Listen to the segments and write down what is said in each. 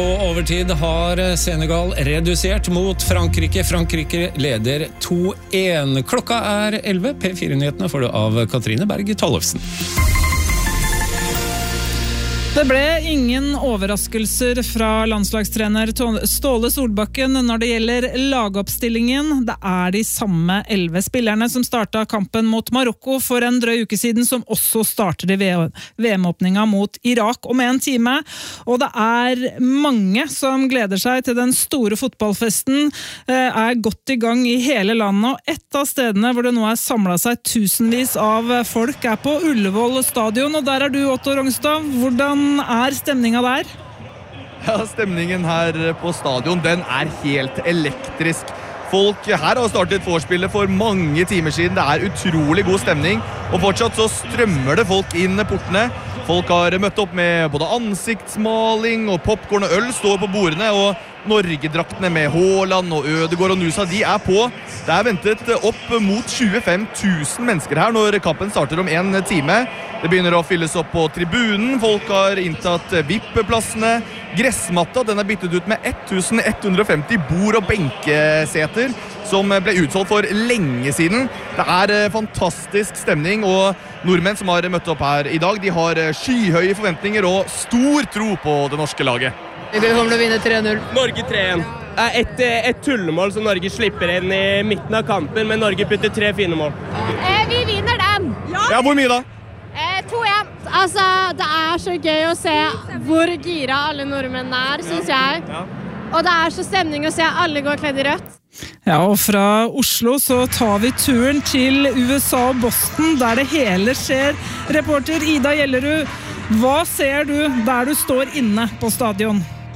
Og overtid har Senegal redusert mot Frankrike. Frankrike leder 2-1. Klokka er 11. P4-nyhetene får du av Katrine Berg Tollefsen. Det ble ingen overraskelser fra landslagstrener Ståle Solbakken når det gjelder lagoppstillingen. Det er de samme 11 spillerne som startet kampen mot Marokko for en drøy uke siden, som også starter i VM-åpningen mot Irak om en time. Og det er mange som gleder seg til den store fotballfesten, er godt i gang i hele landet. Og et av stedene hvor det nå er samlet seg tusenvis av folk er på Ullevål stadion, og der er du, Otto Rongstad. Hvordan er stemningen der? Ja, stemningen her på stadion, den er helt elektrisk. Folk her har startet vorspielet for mange timer siden. Det er utrolig god stemning, og fortsatt så strømmer det folk inn portene. Folk har møtt opp med både ansiktsmaling og popcorn og øl står på bordene, og Norgedraktene med Haaland og Ødegaard og Nusa, de er på. Det er ventet opp mot 25 000 mennesker her når kampen starter om en time. Det begynner å fylles opp på tribunen. Folk har inntatt VIP-plassene. Gressmatta, den er byttet ut med 1150 bord- og benkeseter, som ble utsolgt for lenge siden. Det er fantastisk stemning, og nordmenn som har møtt opp her i dag, de har skyhøye forventninger og stor tro på det norske laget. Vi kommer til å vinne 3-0. Norge 3-1. Et tullemål som Norge slipper inn i midten av kampen, men Norge putter 3 fine mål. Vi vinner den. Ja, hvor mye da? 2-1. Altså, det er så gøy å se hvor gira alle nordmenn er, synes jeg. Og det er så stemning å se alle går kledd i rødt. Ja, og fra Oslo så tar vi turen til USA og Boston, der det hele skjer. Reporter Ida Gjellerud, hva ser du der du står inne på stadion?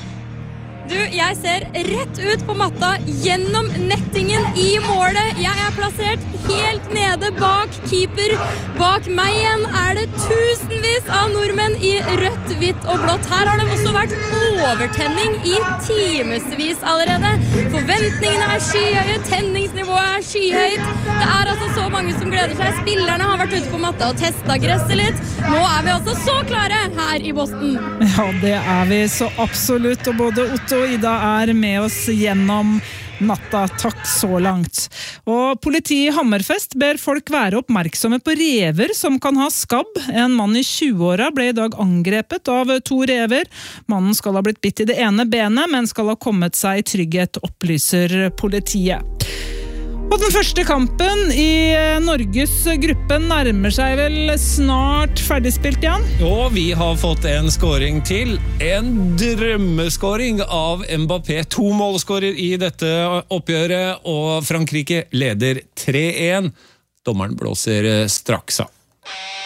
Du, jeg ser rett ut på matta, gjennom nettingen i målet. Jeg er plassert helt nede bak keeper. Bak meg igjen er det tusenvis av nordmenn i rødt, hvitt og blått. Her har det også vært overtenning i timesvis allerede. Forventningene er skyhøye, tenningsnivået er skyhøyt. Det er altså så mange som gleder seg. Spillerne har vært ute på matta og testet gresset litt. Nå er vi altså så klare her i Boston. Ja, det er vi så absolutt, og både Otto og Ida er med oss gjennom natta. Takk så langt. Og politiet i Hammerfest ber folk være oppmerksomme på rever som kan ha skabb. En mann i 20-åra ble i dag angrepet av 2 rever. Mannen skal ha blitt bitt i det ene benet, men skal ha kommet seg i trygghet, opplyser politiet. Og den første kampen i Norges gruppe nærmer seg vel snart ferdigspilt, Jan? Og vi har fått en scoring til. En drømmescoring av Mbappé. 2 målscorer i dette oppgjøret, og Frankrike leder 3-1. Dommeren blåser straks av.